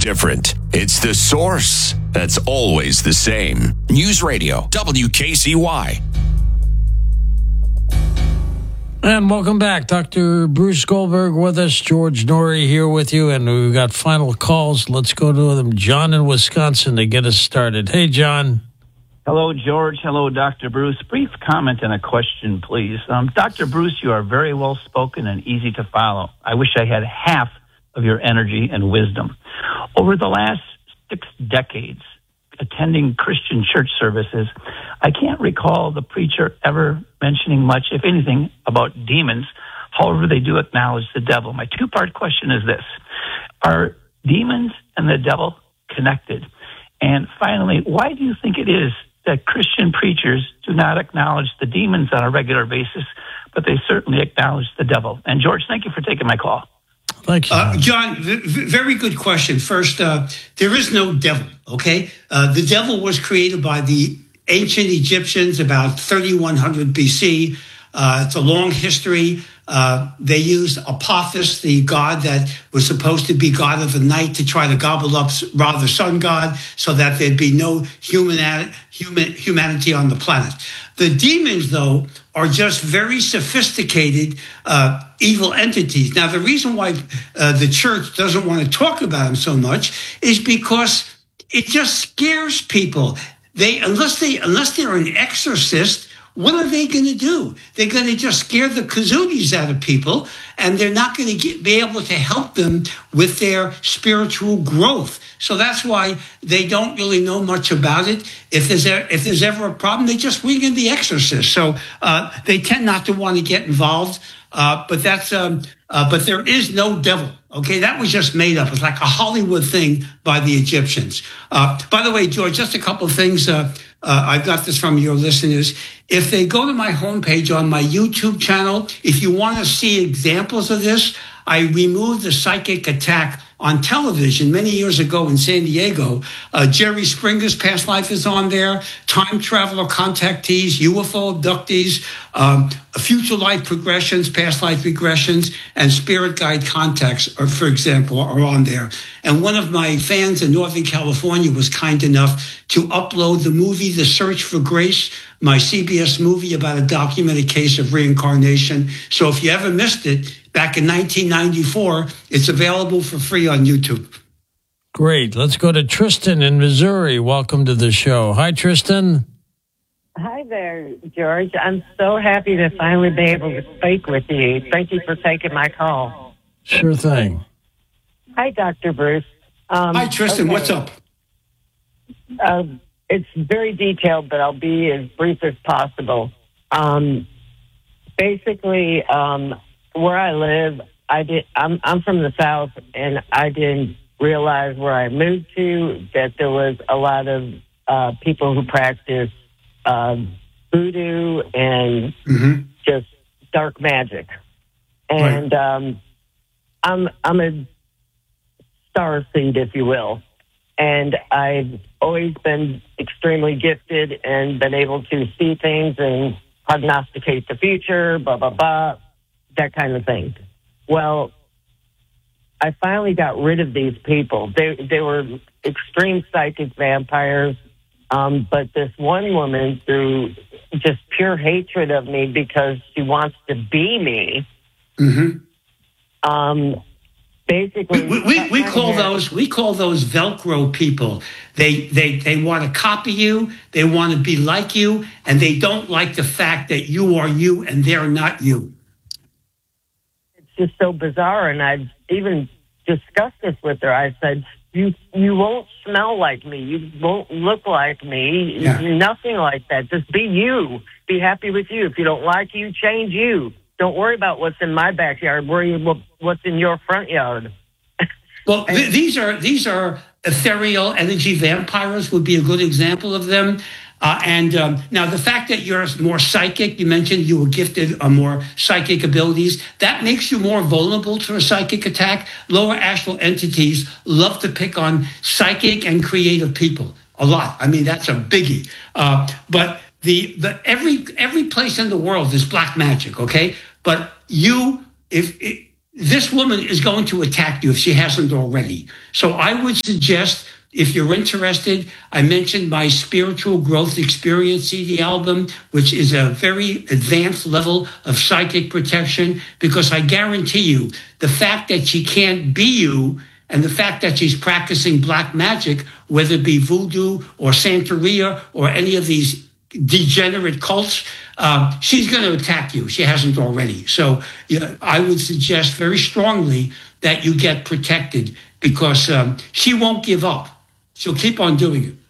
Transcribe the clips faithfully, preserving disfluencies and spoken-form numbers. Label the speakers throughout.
Speaker 1: different. It's the source that's always the same. News Radio, W K C Y.
Speaker 2: And welcome back. Doctor Bruce Goldberg with us. George Noory here with you. And we've got final calls. Let's go to them. John in Wisconsin to get us started. Hey, John.
Speaker 3: Hello, George. Hello, Doctor Bruce. Brief comment and a question, please. Um, Doctor Bruce, you are very well spoken and easy to follow. I wish I had half of your energy and wisdom. Over the last six decades, attending Christian church services, I can't recall the preacher ever mentioning much, if anything, about demons. However, they do acknowledge the devil. My two-part question is this. Are demons and the devil connected? And finally, why do you think it is that Christian preachers do not acknowledge the demons on a regular basis, but they certainly acknowledge the devil? And George, thank you for taking my call.
Speaker 2: Thank you.
Speaker 4: Uh, John, v- v- very good question. First, uh, there is no devil, okay? Uh, the devil was created by the ancient Egyptians about thirty-one hundred B C. Uh, it's a long history. Uh, they used Apophis, the god that was supposed to be god of the night, to try to gobble up Ra, the sun god, so that there'd be no human, human humanity on the planet. The demons, though, are just very sophisticated uh, evil entities. Now, the reason why uh, the church doesn't want to talk about them so much is because it just scares people. They, unless they, unless they're an exorcist, what are they going to do? They're going to just scare the kazooties out of people, and they're not going to be able to help them with their spiritual growth. So that's why they don't really know much about it. If there's a, if there's ever a problem, they just bring in the exorcist. So uh, they tend not to want to get involved. Uh, but that's um, uh, but there is no devil. Okay, that was just made up. It's like a Hollywood thing by the Egyptians. Uh, by the way, George, just a couple of things. Uh, uh, I got this from your listeners. If they go to my homepage on my YouTube channel, if you want to see examples of this, I removed the psychic attack on television many years ago in San Diego. Uh, Jerry Springer's past life is on there. Time traveler contactees, U F O abductees, um, future life progressions, past life regressions, and spirit guide contacts, are, for example, are on there. And one of my fans in Northern California was kind enough to upload the movie The Search for Grace, my C B S movie about a documented case of reincarnation. So if you ever missed it, back in nineteen ninety-four, it's available for free on YouTube.
Speaker 2: Great. Let's go to Tristan in Missouri. Welcome to the show. Hi, Tristan.
Speaker 5: Hi there, George. I'm so happy to finally be able to speak with you. Thank you for taking my call.
Speaker 2: Sure thing.
Speaker 5: Hi, Doctor Bruce. Um,
Speaker 4: Hi, Tristan.
Speaker 5: okay.
Speaker 4: What's up?
Speaker 5: Uh, it's very detailed, but I'll be as brief as possible. Um, basically, um, where I live, I did. I'm, I'm from the South, and I didn't realize where I moved to that there was a lot of uh, people who practice uh, voodoo and
Speaker 4: Mm-hmm.
Speaker 5: just dark magic. And
Speaker 4: Right.
Speaker 5: um, I'm I'm a star seed, if you will, and I've always been extremely gifted and been able to see things and prognosticate the future, blah blah blah. That kind of thing. Well, I finally got rid of these people. They they were extreme psychic vampires, um, but this one woman, through just pure hatred of me because she wants to be me,
Speaker 4: Mm-hmm.
Speaker 5: um, basically
Speaker 4: We, we, we call those we call those Velcro people. They they they want to copy you. They want to be like you, and they don't like the fact that you are you and they're not you.
Speaker 5: Just so bizarre, and I've even discussed this with her. I said, you you won't smell like me, you won't look like me,
Speaker 4: Yeah.
Speaker 5: nothing like that. Just be you, be happy with you. If you don't like you, change you. Don't worry about what's in my backyard, worry about what's in your front yard.
Speaker 4: Well, th- these are these are ethereal energy vampires would be a good example of them. Uh, and um, now the fact that you're more psychic, you mentioned you were gifted uh, more psychic abilities, that makes you more vulnerable to a psychic attack. Lower astral entities love to pick on psychic and creative people a lot. I mean, that's a biggie. Uh, but the the every every place in the world is black magic, okay? But you, if this woman is going to attack you if she hasn't already. So I would suggest, if you're interested, I mentioned my Spiritual Growth Experience C D album, which is a very advanced level of psychic protection, because I guarantee you the fact that she can't be you and the fact that she's practicing black magic, whether it be voodoo or Santeria or any of these degenerate cults, uh, she's going to attack you. She hasn't already. So yeah, I would suggest very strongly that you get protected, because um, she won't give up. She'll keep on doing it.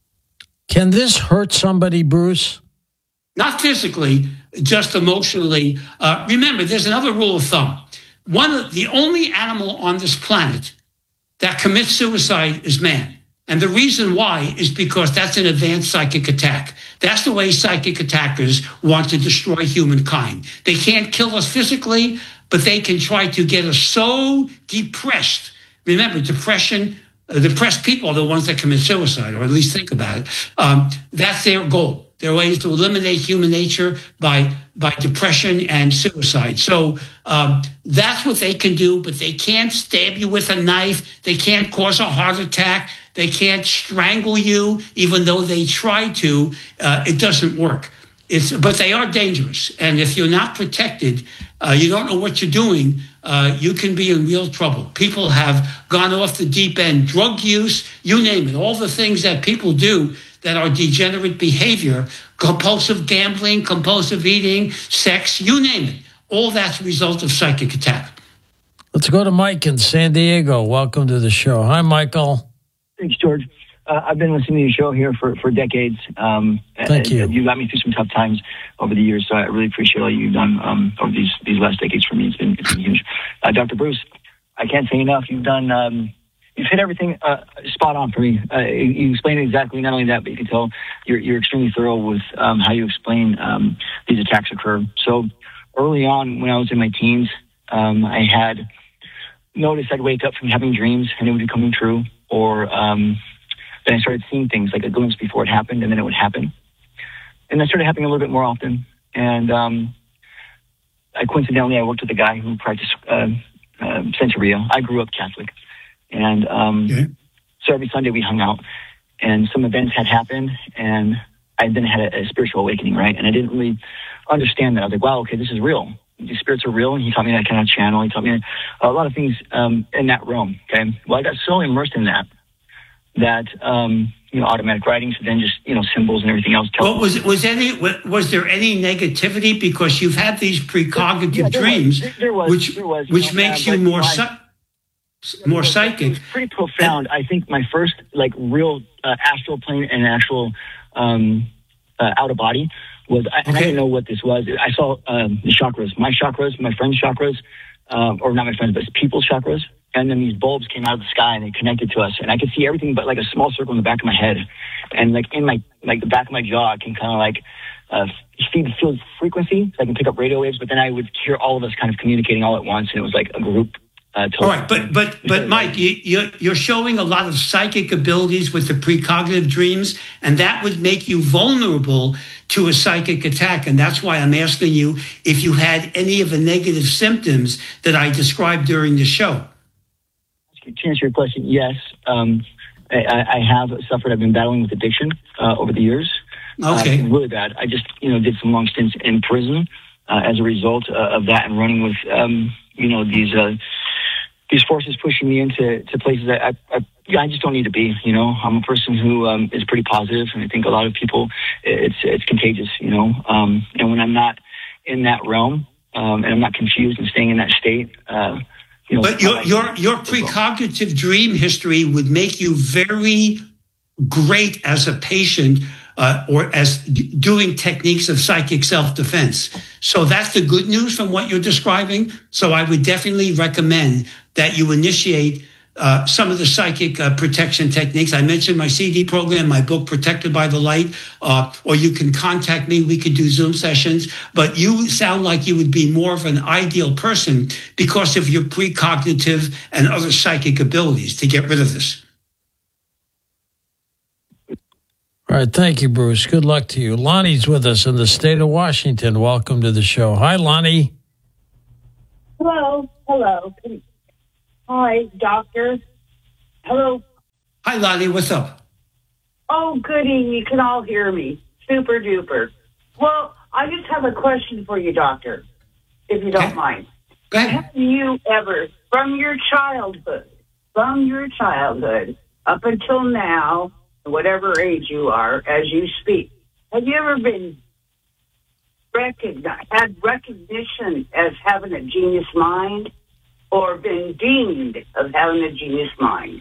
Speaker 2: Can this hurt somebody, Bruce?
Speaker 4: Not physically, just emotionally. Uh, remember, there's another rule of thumb. One of the only animal on this planet that commits suicide is man. And the reason why is because that's an advanced psychic attack. That's the way psychic attackers want to destroy humankind. They can't kill us physically, but they can try to get us so depressed. Remember, depression, uh, depressed people are the ones that commit suicide, or at least think about it. Um, that's their goal. Their way is to eliminate human nature by by depression and suicide. So um, that's what they can do, but they can't stab you with a knife. They can't cause a heart attack. They can't strangle you, even though they try to. Uh, it doesn't work. It's, but they are dangerous. And if you're not protected, uh, you don't know what you're doing, uh, you can be in real trouble. People have gone off the deep end. Drug use, you name it. All the things that people do that are degenerate behavior, compulsive gambling, compulsive eating, sex, you name it. All that's a result of psychic attack.
Speaker 2: Let's go to Mike in San Diego. Welcome to the show. Hi, Michael.
Speaker 6: Thanks, George. Uh, I've been listening to your show here for, for decades. Um,
Speaker 2: Thank you.
Speaker 6: You got me through some tough times over the years, so I really appreciate all you've done um, over these these last decades for me. It's been, it's been huge. Uh, Doctor Bruce, I can't say enough. You've done, um, you've hit everything uh, spot on for me. Uh, you explained exactly, not only that, but you can tell you're, you're extremely thorough with um, how you explain um, these attacks occur. So early on, when I was in my teens, um, I had noticed I'd wake up from having dreams and it would be coming true, or um, then I started seeing things like a glimpse before it happened, and then it would happen. And that started happening a little bit more often. And um, I coincidentally, I worked with a guy who practiced uh, uh, Santeria. I grew up Catholic. And um, okay. So every Sunday we hung out. And some events had happened, and I then had a, a spiritual awakening, right? And I didn't really understand that. I was like, wow, okay, this is real. These spirits are real. And he taught me that kind of channel. He taught me a lot of things um, in that realm, okay? Well, I got so immersed in that, that, um, you know, automatic writing, so then just, you know, symbols and everything else.
Speaker 4: Well, was was any was there any negativity, because you've had these precognitive yeah, there dreams,
Speaker 6: was, there was,
Speaker 4: which
Speaker 6: there was,
Speaker 4: which
Speaker 6: you know,
Speaker 4: makes
Speaker 6: uh,
Speaker 4: you more
Speaker 6: my,
Speaker 4: psy- more
Speaker 6: was,
Speaker 4: psychic?
Speaker 6: It was pretty profound. And, I think my first like real uh, astral plane and actual um, uh, out of body was, I, okay. and I didn't know what this was. I saw um, the chakras, my chakras, my friends' chakras, uh, or not my friends, but people's chakras. And then these bulbs came out of the sky and they connected to us. And I could see everything but like a small circle in the back of my head. And like in my, like the back of my jaw, I can kind of like uh, feed the field frequency. So I can pick up radio waves, but then I would hear all of us kind of communicating all at once. And it was like a group. Uh,
Speaker 4: all right. But, but, but Mike, you, you're, you're showing a lot of psychic abilities with the precognitive dreams, and that would make you vulnerable to a psychic attack. And that's why I'm asking you if you had any of the negative symptoms that I described during the show.
Speaker 6: To answer your question, yes, um, I, I have suffered. I've been battling with addiction uh, over the years.
Speaker 4: Okay,
Speaker 6: uh, really bad. I just, you know, did some long stints in prison uh, as a result uh, of that, and running with, um, you know, these uh, these forces pushing me into to places that I, I, yeah, I just don't need to be. You know, I'm a person who um, is pretty positive, and I think a lot of people, it's it's contagious. You know, um, and when I'm not in that realm, um, and I'm not confused and staying in that state. Uh, You know,
Speaker 4: but your your your precognitive dream history would make you very great as a patient uh, or as d- doing techniques of psychic self-defense. So that's the good news from what you're describing. So I would definitely recommend that you initiate uh, some of the psychic uh, protection techniques. I mentioned my C D program, my book, Protected by the Light, uh, or you can contact me. We could do Zoom sessions. But you sound like you would be more of an ideal person because of your precognitive and other psychic abilities to get rid of this.
Speaker 2: All right. Thank you, Bruce. Good luck to you. Lonnie's with us in the state of Washington. Welcome to the show. Hi, Lonnie.
Speaker 7: Hello. Hello. Hi, doctor. Hello.
Speaker 4: Hi, Lonnie. What's up?
Speaker 7: Oh, goody. You can all hear me. Super duper. Well, I just have a question for you, doctor, if you don't
Speaker 4: Okay.
Speaker 7: mind.
Speaker 4: Go ahead.
Speaker 7: Have you ever, from your childhood, from your childhood up until now, whatever age you are, as you speak, have you ever been recognized, had recognition as having a genius mind, or been deemed of having a genius mind?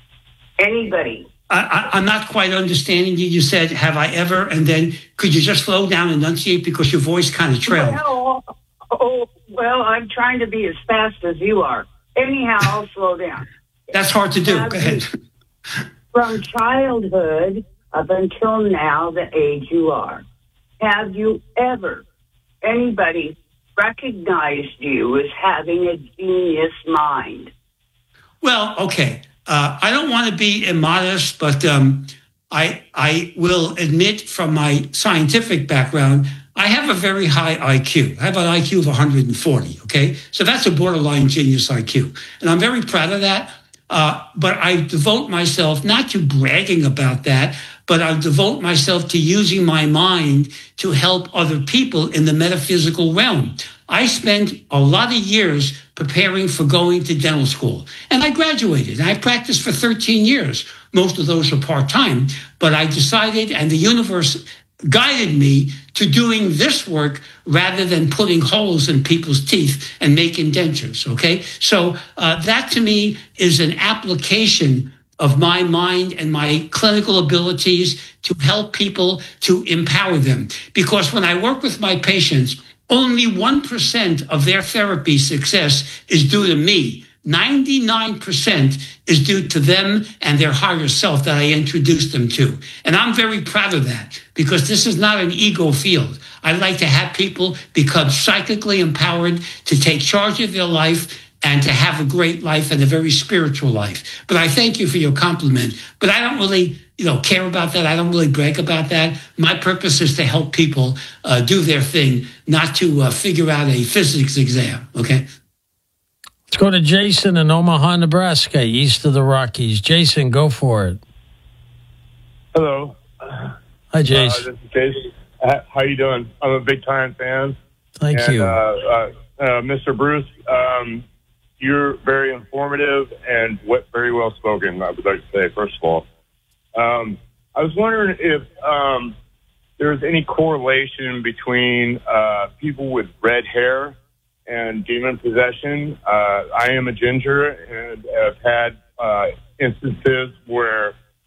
Speaker 7: Anybody?
Speaker 4: I, I, I'm not quite understanding you. You said, have I ever? And then could you just slow down and enunciate because your voice kind of trailed?
Speaker 7: Well, oh, well, I'm trying to be as fast as you are. Anyhow, I'll slow down.
Speaker 4: That's hard to do.
Speaker 7: Have
Speaker 4: Go ahead.
Speaker 7: you- From childhood up until now, the age you are, have you ever, anybody recognized you as having a genius mind?
Speaker 4: Well, okay. Uh, I don't want to be immodest, but um, I I will admit from my scientific background, I have a very high I Q. I have an I Q of one hundred forty, okay? So that's a borderline genius I Q. And I'm very proud of that. Uh, but I devote myself not to bragging about that, but I devote myself to using my mind to help other people in the metaphysical realm. I spent a lot of years preparing for going to dental school, and I graduated. I practiced for thirteen years. Most of those were part-time, but I decided, and the universe guided me to doing this work rather than putting holes in people's teeth and making dentures, okay? So uh, that to me is an application of my mind and my clinical abilities to help people, to empower them. Because when I work with my patients, only one percent of their therapy success is due to me. ninety-nine percent is due to them and their higher self that I introduced them to. And I'm very proud of that because this is not an ego field. I like to have people become psychically empowered to take charge of their life and to have a great life and a very spiritual life. But I thank you for your compliment. But I don't really, you know, care about that. I don't really brag about that. My purpose is to help people uh, do their thing, not to uh, figure out a physics exam, okay?
Speaker 2: Let's go to Jason in Omaha, Nebraska, east of the Rockies. Jason, go for it.
Speaker 8: Hello.
Speaker 2: Hi, Jason.
Speaker 8: Uh, this is Jason. Uh, How you doing? I'm a big time fan.
Speaker 2: Thank
Speaker 8: and,
Speaker 2: you.
Speaker 8: Uh, uh, uh, Mister Bruce, um, you're very informative and what, very well spoken, I would like to say, first of all. Um, I was wondering if um, there's any correlation between uh, people with red hair and demon possession. Uh, I am a ginger and have had uh, instances where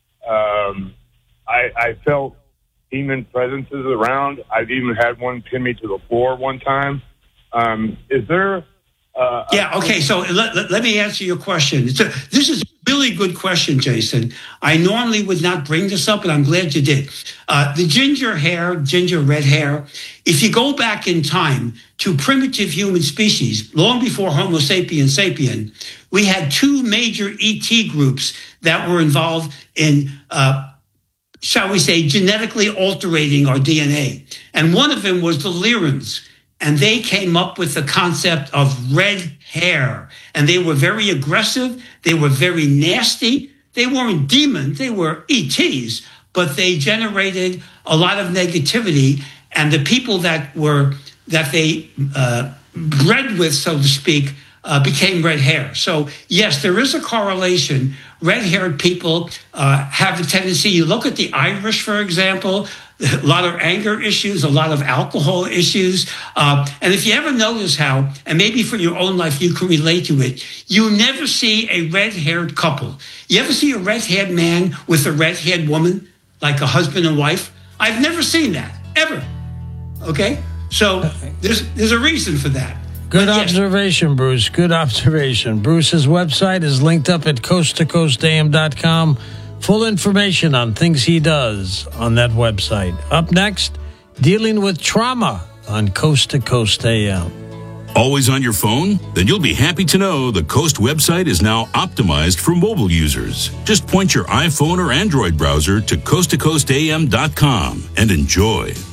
Speaker 8: um, I, I felt demon presences around. I've even had one pin me to the floor one time. Um, is there... Uh,
Speaker 4: yeah, okay, so let, let, let me answer your question. It's a, this is a really good question, Jason. I normally would not bring this up, but I'm glad you did. Uh, the ginger hair, ginger red hair, if you go back in time to primitive human species, long before Homo sapiens sapien, we had two major E T groups that were involved in, uh, shall we say, genetically altering our D N A. And one of them was the Lyrans. And they came up with the concept of red hair. And they were very aggressive. They were very nasty. They weren't demons. They were E Ts. But they generated a lot of negativity. And the people that were, that they uh, bred with, so to speak, uh, became red hair. So, yes, there is a correlation. Red-haired people uh, have a tendency. You look at the Irish, for example, a lot of anger issues, a lot of alcohol issues. Uh, and if you ever notice how, and maybe for your own life you can relate to it, you never see a red-haired couple. You ever see a red-haired man with a red-haired woman, like a husband and wife? I've never seen that, ever. Okay? So there's, there's a reason for that.
Speaker 2: Good
Speaker 4: But yes.
Speaker 2: observation, Bruce. Good observation. Bruce's website is linked up at coast to coast a m dot com. Full information on things he does on that website. Up next, dealing with trauma on Coast to Coast A M.
Speaker 1: Always on your phone? Then you'll be happy to know the Coast website is now optimized for mobile users. Just point your iPhone or Android browser to coast to coast a m dot com and enjoy.